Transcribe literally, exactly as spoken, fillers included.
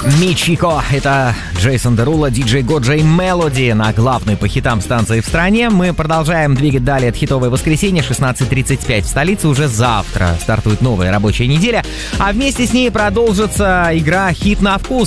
Мичико. Это Джейсон Дерула, диджей Годжей Мелоди на главной по хитам станции в стране. Мы продолжаем двигать далее от хитовое воскресенье. шестнадцать тридцать пять в столице. Уже завтра стартует новая рабочая неделя. А вместе с ней продолжится игра «Хит на вкус».